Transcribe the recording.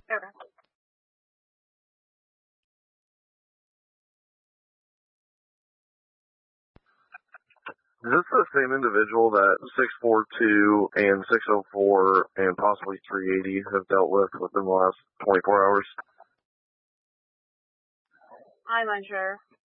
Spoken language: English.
Okay. Is this the same individual that 642 and 604 and possibly 380 have dealt with within the last 24 hours? I'm unsure.